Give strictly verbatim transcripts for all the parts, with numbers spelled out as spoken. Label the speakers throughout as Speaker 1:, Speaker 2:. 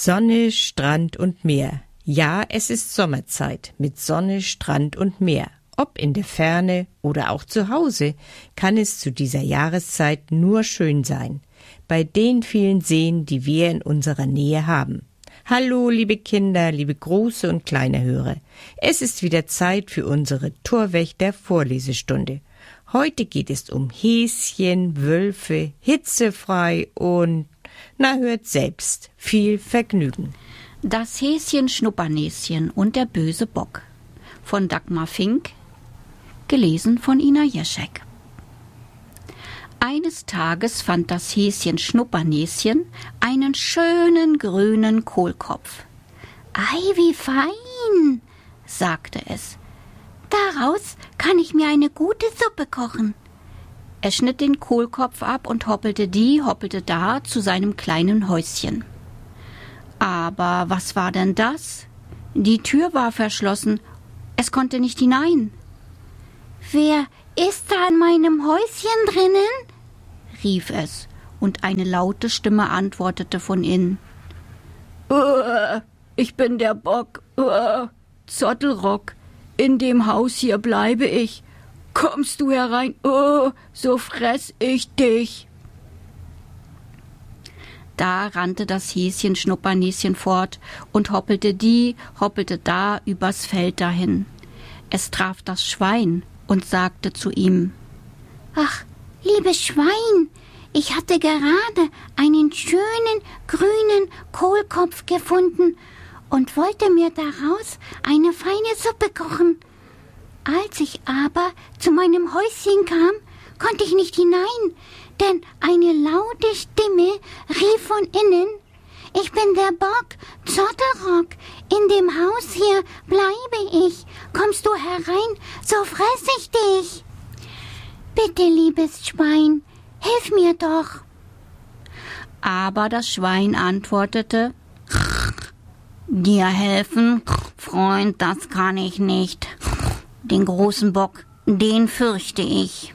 Speaker 1: Sonne, Strand und Meer. Ja, es ist Sommerzeit mit Sonne, Strand und Meer. Ob in der Ferne oder auch zu Hause, kann es zu dieser Jahreszeit nur schön sein. Bei den vielen Seen, die wir in unserer Nähe haben. Hallo, liebe Kinder, liebe große und kleine Hörer. Es ist wieder Zeit für unsere Torwächter-Vorlesestunde. Heute geht es um Häschen, Wölfe, hitzefrei und, na hört selbst, viel Vergnügen.
Speaker 2: Das Häschen Schnuppernäschen und der böse Bock von Dagmar Fink, gelesen von Ina Jeschek. Eines Tages fand das Häschen Schnuppernäschen einen schönen grünen Kohlkopf. »Ei, wie fein«, sagte es. »Daraus kann ich mir eine gute Suppe kochen.« Er schnitt den Kohlkopf ab und hoppelte die, hoppelte da zu seinem kleinen Häuschen. Aber was war denn das? Die Tür war verschlossen, es konnte nicht hinein. »Wer ist da in meinem Häuschen drinnen?« rief es, und eine laute Stimme antwortete von innen. »Uh, ich bin der Bock, uh, Zottelrock, in dem Haus hier bleibe ich. Kommst du herein, uh, so fress ich dich.« Da rannte das Häschen Schnuppernäschen fort und hoppelte die, hoppelte da übers Feld dahin. Es traf das Schwein und sagte zu ihm: »Ach, liebes Schwein, ich hatte gerade einen schönen grünen Kohlkopf gefunden und wollte mir daraus eine feine Suppe kochen. Als ich aber zu meinem Häuschen kam, konnte ich nicht hinein, denn eine laute Stimme rief von innen: »Ich bin der Bock, Zottelrock, in dem Haus hier bleibe ich. Kommst du herein, so fress ich dich.« »Bitte, liebes Schwein, hilf mir doch.« Aber das Schwein antwortete: »Dir helfen, Freund, das kann ich nicht. Den großen Bock, den fürchte ich.«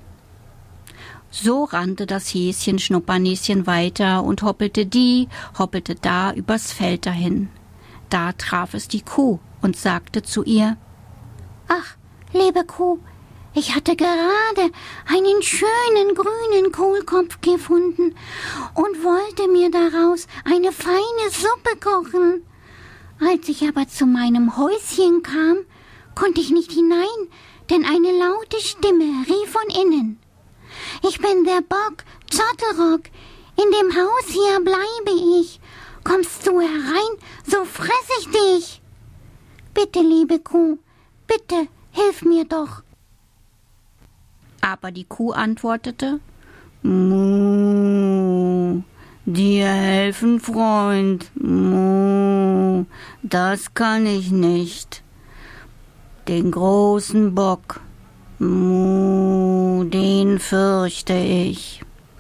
Speaker 2: So rannte das Häschen Schnuppernäschen weiter und hoppelte die, hoppelte da übers Feld dahin. Da traf es die Kuh und sagte zu ihr: »Ach, liebe Kuh, ich hatte gerade einen schönen grünen Kohlkopf gefunden und wollte mir daraus eine feine Suppe kochen. Als ich aber zu meinem Häuschen kam, konnte ich nicht hinein, denn eine laute Stimme rief von innen: »Ich bin der Bock, Zottelrock, in dem Haus hier bleibe ich. Kommst du herein, so fress ich dich.« »Bitte, liebe Kuh, bitte, hilf mir doch.« Aber die Kuh antwortete: »Muh, dir helfen, Freund, muh, das kann ich nicht. Den großen Bock, muh, den fürchte ich.«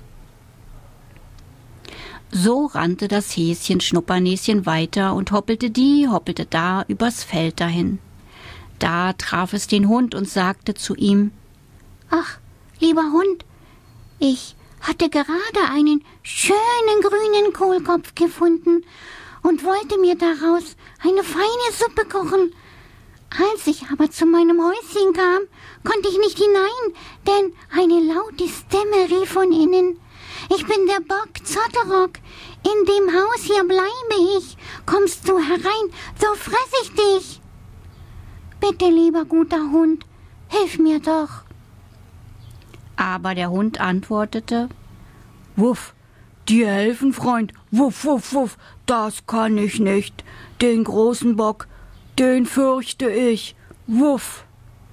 Speaker 2: So rannte das Häschen Schnuppernäschen weiter und hoppelte die, hoppelte da übers Feld dahin. Da traf es den Hund und sagte zu ihm: »Ach, lieber Hund, ich hatte gerade einen schönen grünen Kohlkopf gefunden und wollte mir daraus eine feine Suppe kochen. Als ich aber zu meinem Häuschen kam, konnte ich nicht hinein, denn eine laute Stimme rief von innen: »Ich bin der Bock Zottelrock, in dem Haus hier bleibe ich. Kommst du herein, so fress ich dich.« »Bitte, lieber guter Hund, hilf mir doch.« Aber der Hund antwortete: »Wuff, dir helfen, Freund, wuff, wuff, wuff, das kann ich nicht. Den großen Bock, den fürchte ich, wuff.«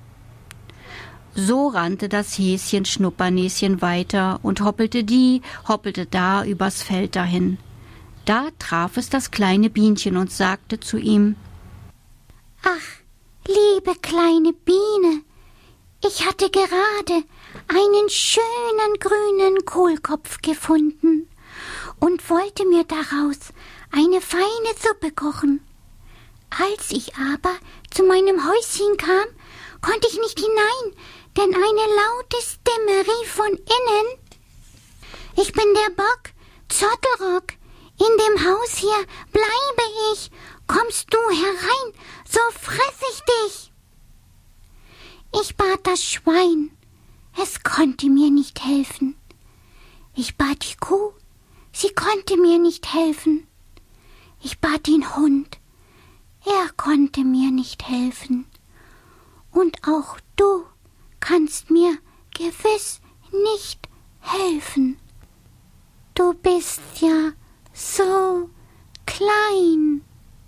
Speaker 2: So rannte das Häschen Schnuppernäschen weiter und hoppelte die, hoppelte da übers Feld dahin. Da traf es das kleine Bienchen und sagte zu ihm: »Ach, liebe kleine Biene, ich hatte gerade einen schönen grünen Kohlkopf gefunden und wollte mir daraus eine feine Suppe kochen. Als ich aber zu meinem Häuschen kam, konnte ich nicht hinein, denn eine laute Stimme rief von innen: »Ich bin der Bock, Zottelrock,
Speaker 3: In dem Haus hier bleibe ich. Kommst du herein, so fress ich dich. Ich bat das Schwein, es konnte mir nicht helfen. Ich bat die Kuh, sie konnte mir nicht helfen. Ich bat den Hund, er konnte mir nicht helfen. Und auch du kannst mir gewiss nicht helfen. Du bist ja so klein.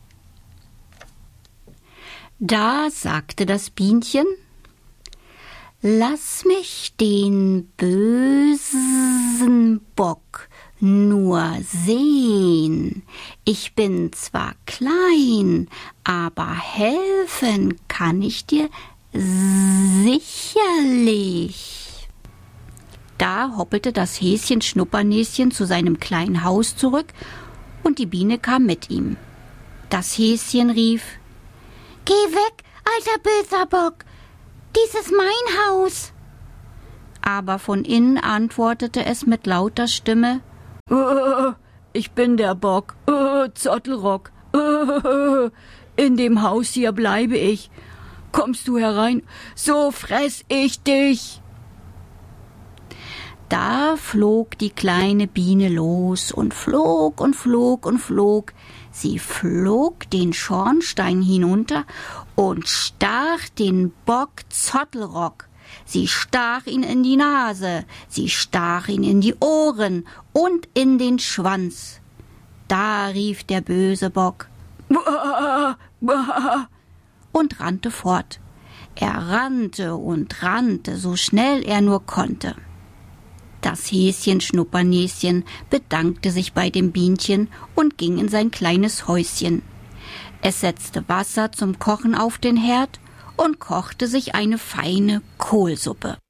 Speaker 2: Da sagte das Bienchen: Lass mich den bösen Bock nur sehen. Ich bin zwar klein, aber helfen kann ich dir sicherlich. Da hoppelte das Häschen Schnuppernäschen zu seinem kleinen Haus zurück, und die Biene kam mit ihm. Das Häschen rief:
Speaker 3: Geh weg, alter böser Bock, dies ist mein Haus.
Speaker 2: Aber von innen antwortete es mit lauter Stimme: äh, Ich bin der Bock, äh, Zottelrock, äh, in dem Haus hier bleibe ich. Kommst du herein, so fress ich dich. Da flog die kleine Biene los und flog und flog und flog. Sie flog den Schornstein hinunter und stach den Bock Zottelrock. Sie stach ihn in die Nase, sie stach ihn in die Ohren und in den Schwanz. Da rief der böse Bock: Bah, bah, und rannte fort. Er rannte und rannte, so schnell er nur konnte. Das Häschen Schnuppernäschen bedankte sich bei dem Bienchen und ging in sein kleines Häuschen. Es setzte Wasser zum Kochen auf den Herd und kochte sich eine feine Kohlsuppe.